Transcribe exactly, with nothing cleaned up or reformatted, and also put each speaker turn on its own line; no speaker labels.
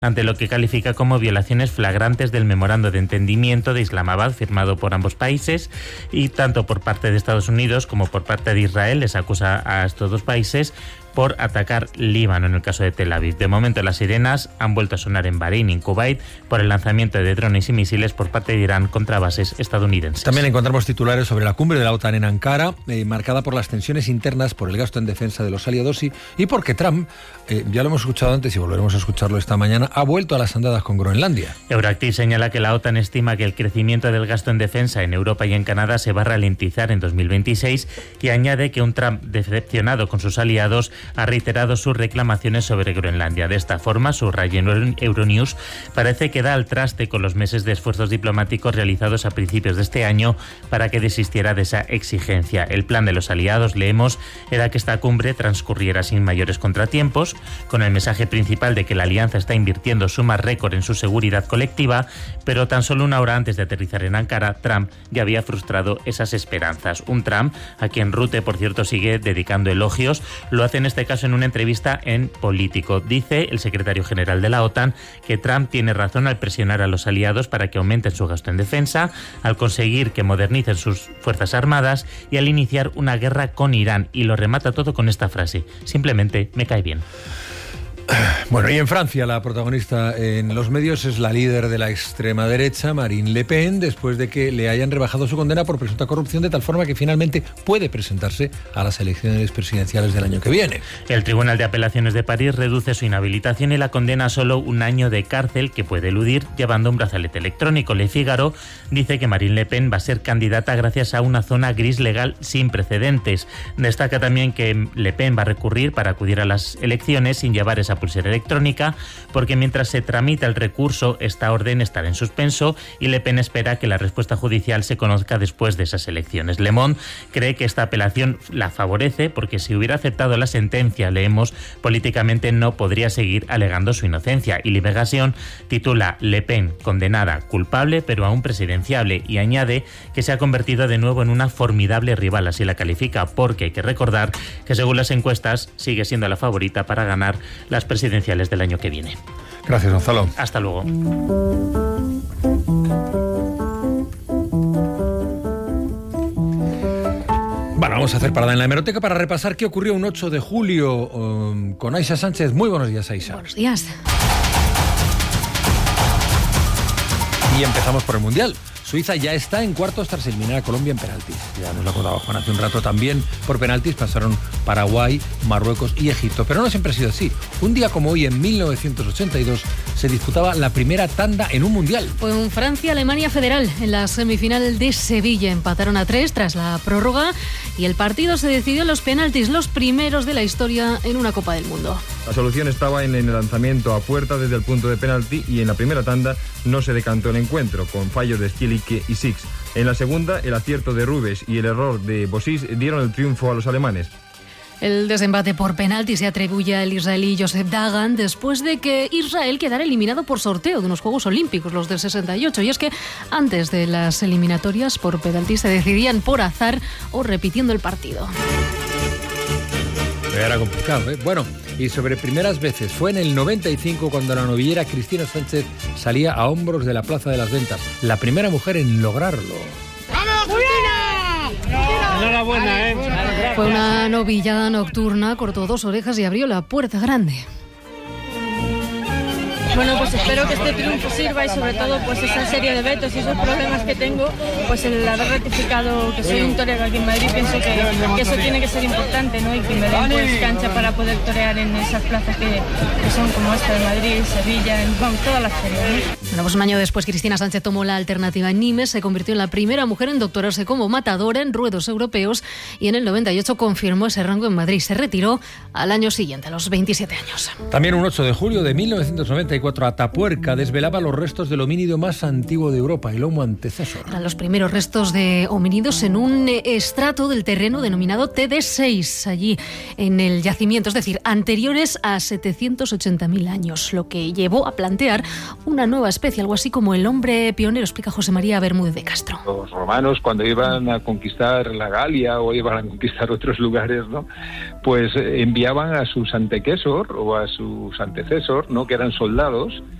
ante lo que califica como violaciones flagrantes del memorando de entendimiento de Islamabad firmado por ambos países, y tanto por parte de Estados Unidos como por parte de Israel les acusa a estos dos países por atacar Líbano en el caso de Tel Aviv. De momento las sirenas han vuelto a sonar en Bahrein y en Kuwait por el lanzamiento de drones y misiles por parte de Irán contra bases estadounidenses.
También encontramos titulares sobre la cumbre de la OTAN en Ankara, eh, marcada por las tensiones internas, por el gasto en defensa de los aliados y, y porque Trump, eh, ya lo hemos escuchado antes y volveremos a escucharlo esta mañana, ha vuelto a las andadas con Groenlandia.
Euractiv señala que la OTAN estima que el crecimiento del gasto en defensa en Europa y en Canadá se va a ralentizar en dos mil veintiséis y añade que un Trump decepcionado con sus aliados ha reiterado sus reclamaciones sobre Groenlandia. De esta forma, subraya en Euronews, parece que da al traste con los meses de esfuerzos diplomáticos realizados a principios de este año para que desistiera de esa exigencia. El plan de los aliados, leemos, era que esta cumbre transcurriera sin mayores contratiempos, con el mensaje principal de que la alianza está invirtiendo sumas récord en su seguridad colectiva, pero tan solo una hora antes de aterrizar en Ankara, Trump ya había frustrado esas esperanzas. Un Trump a quien Rutte, por cierto, sigue dedicando elogios, lo hace en este caso en una entrevista en Político. Dice el secretario general de la OTAN que Trump tiene razón al presionar a los aliados para que aumenten su gasto en defensa, al conseguir que modernicen sus fuerzas armadas y al iniciar una guerra con Irán. Y lo remata todo con esta frase: simplemente me cae bien.
Bueno, y en Francia la protagonista en los medios es la líder de la extrema derecha, Marine Le Pen, después de que le hayan rebajado su condena por presunta corrupción, de tal forma que finalmente puede presentarse a las elecciones presidenciales del año que viene.
El Tribunal de Apelaciones de París reduce su inhabilitación y la condena a solo un año de cárcel que puede eludir llevando un brazalete electrónico. Le Figaro dice que Marine Le Pen va a ser candidata gracias a una zona gris legal sin precedentes. Destaca también que Le Pen va a recurrir para acudir a las elecciones sin llevar esa pulsera electrónica, porque mientras se tramita el recurso, esta orden estará en suspenso y Le Pen espera que la respuesta judicial se conozca después de esas elecciones. Le Monde cree que esta apelación la favorece porque si hubiera aceptado la sentencia, leemos, políticamente no podría seguir alegando su inocencia. Y Libération titula Le Pen condenada, culpable pero aún presidenciable, y añade que se ha convertido de nuevo en una formidable rival, así la califica, porque hay que recordar que según las encuestas sigue siendo la favorita para ganar las presidenciales del año que viene.
Gracias, Gonzalo.
Hasta luego.
Bueno, vamos a hacer parada en la hemeroteca para repasar qué ocurrió un ocho de julio um, con Aisha Sánchez. Muy buenos días, Aisha.
Buenos días.
Y empezamos por el Mundial. Suiza ya está en cuartos tras eliminar a Colombia en penaltis. Ya nos lo acordaba Juan hace un rato también. Por penaltis pasaron Paraguay, Marruecos y Egipto. Pero no siempre ha sido así. Un día como hoy, en mil novecientos ochenta y dos, se disputaba la primera tanda en un Mundial.
Fue un Francia-Alemania federal. En la semifinal de Sevilla empataron a tres tras la prórroga y el partido se decidió en los penaltis, los primeros de la historia en una Copa del Mundo.
La solución estaba en el lanzamiento a puerta desde el punto de penalti y en la primera tanda no se decantó el encuentro, con fallos de Stielike y Six. En la segunda, el acierto de Rubes y el error de Bossis dieron el triunfo a los alemanes.
El desempate por penalti se atribuye al israelí Joseph Dagan después de que Israel quedara eliminado por sorteo de unos Juegos Olímpicos, los del sesenta y ocho. Y es que antes de las eliminatorias por penalti se decidían por azar o repitiendo el partido.
Era complicado, ¿eh? Bueno, y sobre primeras veces, fue en el noventa y cinco cuando la novillera Cristina Sánchez salía a hombros de la Plaza de las Ventas, la primera mujer en lograrlo.
¡Vamos, Cristina!
Enhorabuena, ¿eh? Fue una novillada nocturna, cortó dos orejas y abrió la puerta grande.
Bueno, pues espero que este triunfo sirva y sobre todo pues esa serie de vetos y esos problemas que tengo, pues el haber ratificado que soy un torero aquí en Madrid, pienso que, que eso tiene que ser importante, ¿no? Y que me den pues cancha para poder torear en esas plazas que, que son como esta de Madrid, Sevilla, en, vamos, todas las ferias, ¿no?
Bueno, pues un año después Cristina Sánchez tomó la alternativa en Nimes, se convirtió en la primera mujer en doctorarse como matadora en ruedos europeos y en el noventa y ocho confirmó ese rango en Madrid. Se retiró al año siguiente, a los veintisiete años.
También un ocho de julio de mil novecientos noventa y cuatro, Atapuerca desvelaba los restos del homínido más antiguo de Europa, el Homo antecesor.
Eran los primeros restos de homínidos en un estrato del terreno denominado T D seis, allí en el yacimiento, es decir, anteriores a setecientos ochenta mil años, lo que llevó a plantear una nueva especie, algo así como el hombre pionero, explica José María Bermúdez de Castro.
Los romanos, cuando iban a conquistar la Galia o iban a conquistar otros lugares, ¿no?, pues enviaban a sus antequesor o a sus antecesor, ¿no?, que eran soldados,